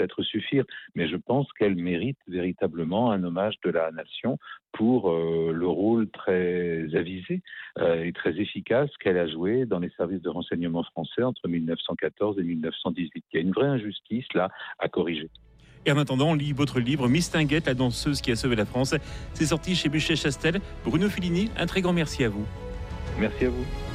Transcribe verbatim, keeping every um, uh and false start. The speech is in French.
peut-être suffire, mais je pense qu'elle mérite véritablement un hommage de la nation pour euh, le rôle très avisé euh, et très efficace qu'elle a joué dans les services de renseignement français entre mille neuf cent quatorze et mille neuf cent dix-huit. Il y a une vraie injustice là à corriger. Et en attendant, on lit votre livre Mistinguett, la danseuse qui a sauvé la France. C'est sorti chez Buchet-Chastel. Bruno Fellini, un très grand merci à vous. Merci à vous.